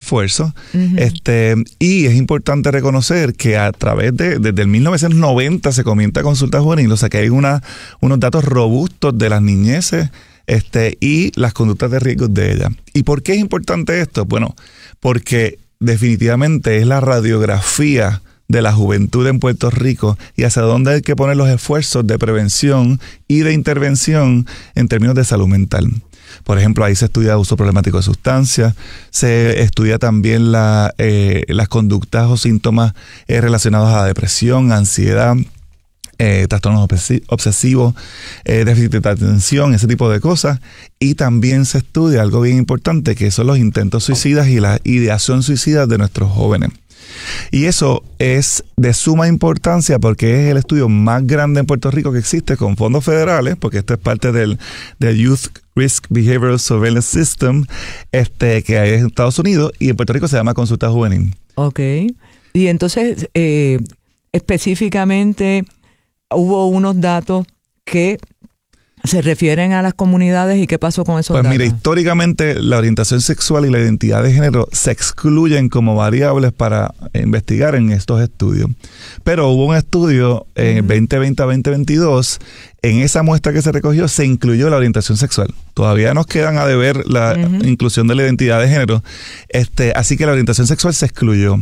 esfuerzo. Y es importante reconocer que a través desde el 1990 se comienza consulta juvenil, o sea que hay unos datos robustos de las niñeces y las conductas de riesgo de ellas. ¿Y por qué es importante esto? Bueno, porque definitivamente es la radiografía de la juventud en Puerto Rico y hacia dónde hay que poner los esfuerzos de prevención y de intervención en términos de salud mental. Por ejemplo, ahí se estudia uso problemático de sustancias, se estudia también las conductas o síntomas relacionados a la depresión, ansiedad, trastornos obsesivos, déficit de atención, ese tipo de cosas. Y también se estudia algo bien importante, que son los intentos suicidas y la ideación suicida de nuestros jóvenes. Y eso es de suma importancia porque es el estudio más grande en Puerto Rico que existe con fondos federales, porque esto es parte del Youth Risk Behavioral Surveillance System que hay en Estados Unidos, y en Puerto Rico se llama Consulta Juvenil. Ok. Y entonces, específicamente, hubo unos datos que se refieren a las comunidades, ¿y qué pasó con esos datos? Pues mira, históricamente la orientación sexual y la identidad de género se excluyen como variables para investigar en estos estudios. Pero hubo un estudio en 2020 a 2022, en esa muestra que se recogió se incluyó la orientación sexual. Todavía nos quedan a deber la inclusión de la identidad de género, así que la orientación sexual se excluyó.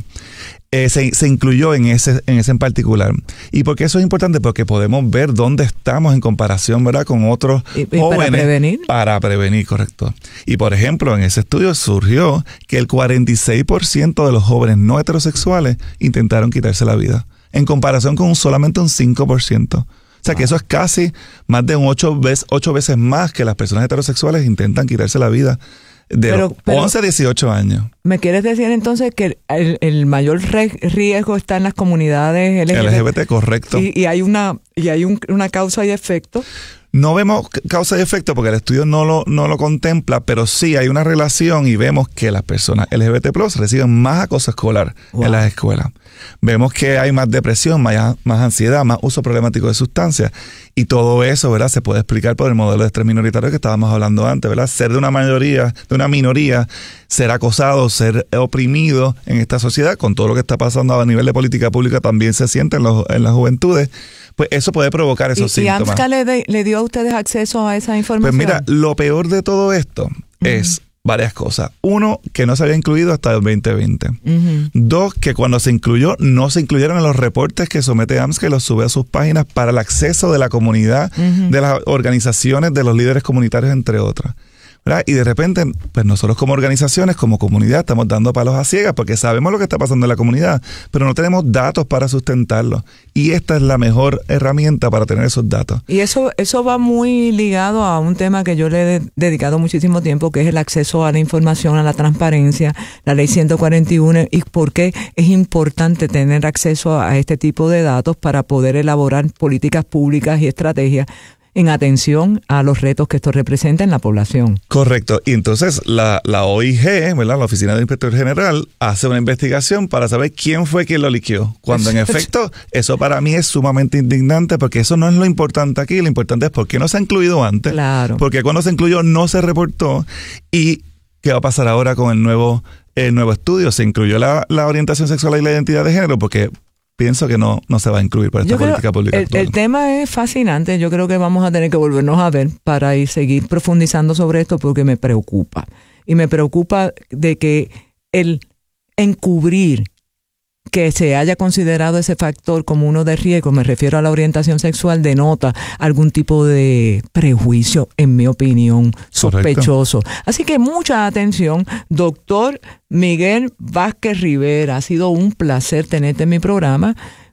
Se incluyó en ese en particular. ¿Y por qué eso es importante? Porque podemos ver dónde estamos en comparación, ¿verdad?, con otros jóvenes. ¿Para prevenir? Para prevenir, correcto. Y por ejemplo, en ese estudio surgió que el 46% de los jóvenes no heterosexuales intentaron quitarse la vida, en comparación con solamente un 5%. O sea que eso es casi más de 8 veces más que las personas heterosexuales intentan quitarse la vida de 11 a 18 años. ¿Me quieres decir entonces que el mayor riesgo está en las comunidades LGBT? Correcto. Y hay una causa y efecto. No vemos causa y efecto porque el estudio no lo contempla, pero sí hay una relación y vemos que las personas LGBT+ reciben más acoso escolar en las escuelas. Vemos que hay más depresión, más ansiedad, más uso problemático de sustancias, y todo eso, ¿verdad?, se puede explicar por el modelo de estrés minoritario que estábamos hablando antes, ¿verdad? Ser de una minoría, ser acosado, ser oprimido en esta sociedad, con todo lo que está pasando a nivel de política pública, también se siente en las juventudes. Pues eso puede provocar esos síntomas. ¿Y AMSCA le dio a ustedes acceso a esa información? Pues mira, lo peor de todo esto es varias cosas. Uno, que no se había incluido hasta el 2020. Dos, que cuando se incluyó, no se incluyeron en los reportes que somete AMSCA y los sube a sus páginas para el acceso de la comunidad, de las organizaciones, de los líderes comunitarios, entre otras. ¿Verdad? Y de repente, pues nosotros como organizaciones, como comunidad, estamos dando palos a ciegas porque sabemos lo que está pasando en la comunidad, pero no tenemos datos para sustentarlo. Y esta es la mejor herramienta para tener esos datos. Y eso va muy ligado a un tema que yo le he dedicado muchísimo tiempo, que es el acceso a la información, a la transparencia, la ley 141, y por qué es importante tener acceso a este tipo de datos para poder elaborar políticas públicas y estrategias en atención a los retos que esto representa en la población. Correcto. Y entonces la OIG, ¿verdad?, la Oficina del Inspector General, hace una investigación para saber quién fue quien lo liqueó. Cuando en efecto, eso para mí es sumamente indignante, porque eso no es lo importante aquí. Lo importante es por qué no se ha incluido antes. Claro. Porque cuando se incluyó no se reportó. ¿Y qué va a pasar ahora con el nuevo estudio? Se incluyó la orientación sexual y la identidad de género porque pienso que no se va a incluir para esta política pública actual. El tema es fascinante. Yo creo que vamos a tener que volvernos a ver para seguir profundizando sobre esto, porque me preocupa. Y me preocupa de que el encubrir que se haya considerado ese factor como uno de riesgo, me refiero a la orientación sexual, denota algún tipo de prejuicio, en mi opinión, sospechoso. Correcto. Así que mucha atención. Doctor Miguel Vázquez Rivera, ha sido un placer tenerte en mi programa.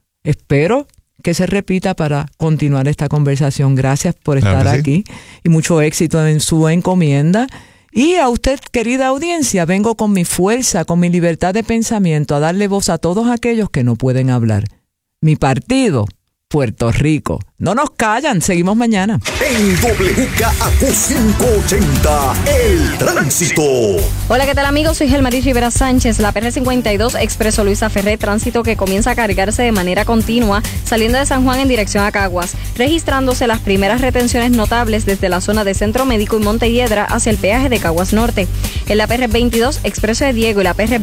Espero que se repita para continuar esta conversación. Gracias por estar aquí y mucho éxito en su encomienda. Y a usted, querida audiencia, vengo con mi fuerza, con mi libertad de pensamiento, a darle voz a todos aquellos que no pueden hablar. Mi partido, Puerto Rico. No nos callan, seguimos mañana. En WKAQ 580, El Tránsito. Hola, ¿qué tal, amigos? Soy Gelmaris Rivera Sánchez. La PR52 Expreso Luisa Ferré, tránsito que comienza a cargarse de manera continua, saliendo de San Juan en dirección a Caguas, registrándose las primeras retenciones notables desde la zona de Centro Médico y Montelledra hacia el peaje de Caguas Norte. En la PR22 Expreso de Diego y la PR